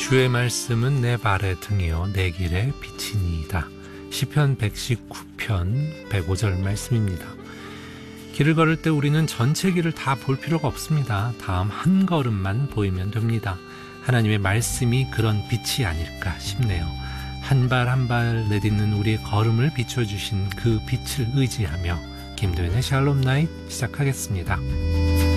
주의 말씀은 내 발의 등이요 내 길의 빛이니이다. 시편 119편 105절 말씀입니다. 길을 걸을 때 우리는 전체 길을 다 볼 필요가 없습니다. 다음 한 걸음만 보이면 됩니다. 하나님의 말씀이 그런 빛이 아닐까 싶네요. 한 발 한 발 내딛는 우리의 걸음을 비춰주신 그 빛을 의지하며 김도현의 샬롬 나잇 시작하겠습니다.